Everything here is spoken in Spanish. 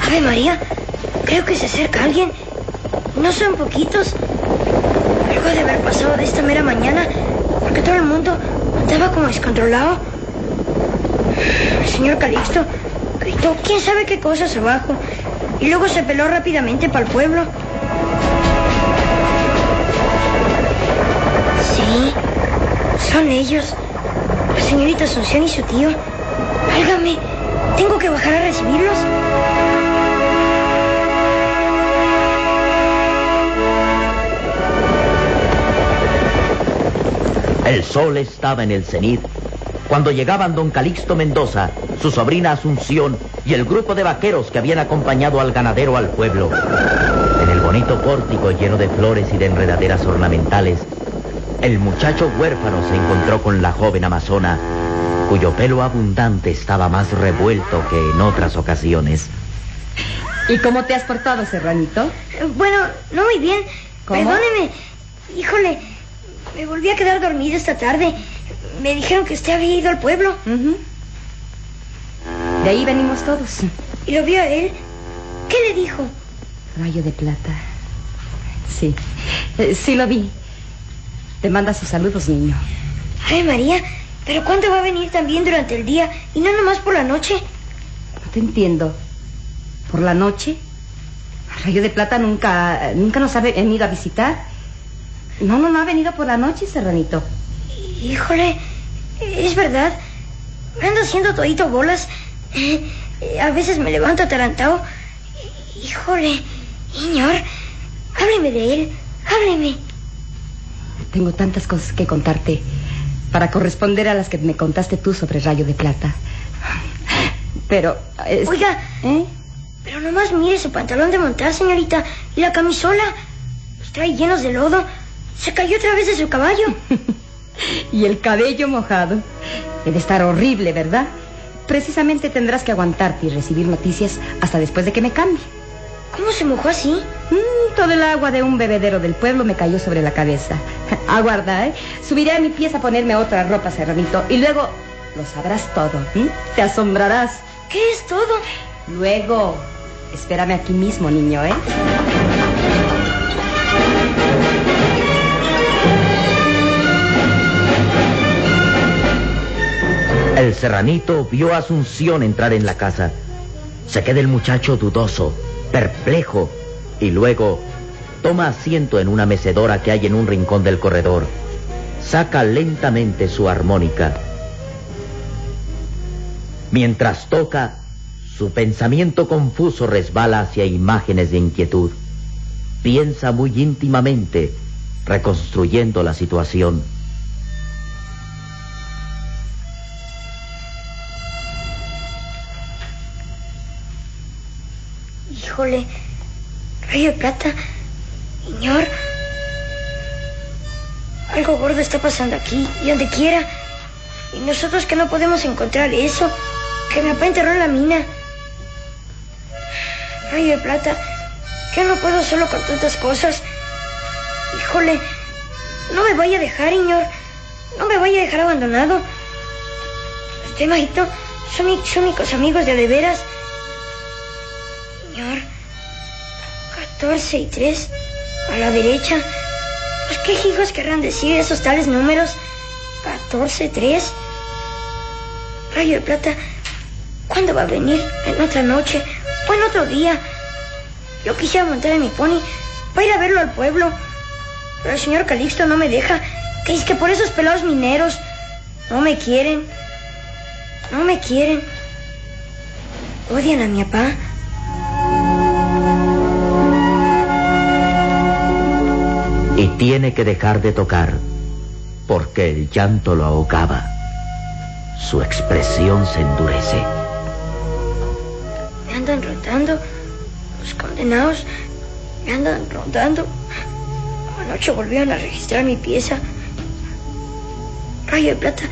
Ave María, creo que se acerca alguien. No son poquitos. Algo ha de haber pasado de esta mera mañana, porque todo el mundo andaba como descontrolado. El señor Calixto gritó quién sabe qué cosas abajo y luego se peló rápidamente para el pueblo. Sí, son ellos. La señorita Asunción y su tío. Válgame, tengo que bajar a recibirlos. El sol estaba en el cenit cuando llegaban don Calixto Mendoza, su sobrina Asunción y el grupo de vaqueros que habían acompañado al ganadero al pueblo. En el bonito pórtico lleno de flores y de enredaderas ornamentales, el muchacho huérfano se encontró con la joven amazona, cuyo pelo abundante estaba más revuelto que en otras ocasiones. ¿Y cómo te has portado, Serranito? Bueno, no muy bien. ¿Cómo? Perdóneme. Híjole, me volví a quedar dormido esta tarde. Me dijeron que usted había ido al pueblo. De ahí venimos todos. ¿Y lo vio a él? ¿Qué le dijo? Rayo de Plata. Sí, sí lo vi. Te manda sus saludos, niño. Ay, María, ¿pero cuándo va a venir también durante el día y no nomás por la noche? No te entiendo. ¿Por la noche? Rayo de Plata nunca nos ha venido a visitar. No ha venido por la noche, Serranito. Híjole, es verdad. Ando haciendo todito bolas. A veces me levanto atarantado. Híjole, señor, hábleme de él, hábleme. Tengo tantas cosas que contarte para corresponder a las que me contaste tú sobre Rayo de Plata. Pero... Oiga, pero nomás mire su pantalón de montar, señorita, y la camisola. Los trae llenos de lodo. Se cayó otra vez de su caballo. Y el cabello mojado. Debe estar horrible, ¿verdad? Precisamente tendrás que aguantarte y recibir noticias hasta después de que me cambie. ¿Cómo se mojó así? Todo el agua de un bebedero del pueblo me cayó sobre la cabeza. Aguarda, ¿eh? Subiré a mi pies a ponerme otra ropa, Serranito, y luego lo sabrás todo. Te asombrarás. ¿Qué es todo? Luego, espérame aquí mismo, niño, ¿eh? El serranito vio a Asunción entrar en la casa. Se queda el muchacho dudoso, perplejo, y luego toma asiento en una mecedora que hay en un rincón del corredor. Saca lentamente su armónica. Mientras toca, su pensamiento confuso resbala hacia imágenes de inquietud. Piensa muy íntimamente, reconstruyendo la situación. Híjole, Rayo de Plata, señor. Algo gordo está pasando aquí y donde quiera. Y nosotros que no podemos encontrar eso, que mi papá enterró en la mina. Rayo de Plata, que no puedo solo con tantas cosas. Híjole, no me vaya a dejar, señor. No me vaya a dejar abandonado. Usted, majito, son mis únicos amigos de veras. Señor, 14 y 3, a la derecha. Pues qué hijos querrán decir esos tales números. 14, 3. Rayo de Plata, ¿cuándo va a venir? ¿En otra noche o en otro día? Yo quisiera montar en mi pony para ir a verlo al pueblo, pero el señor Calixto no me deja. Que es que por esos pelados mineros no me quieren. No me quieren. Odian a mi papá. Y tiene que dejar de tocar, porque el llanto lo ahogaba. Su expresión se endurece. Me andan rondando. Los condenados me andan rondando. Anoche volvieron a registrar mi pieza. Rayo de Plata,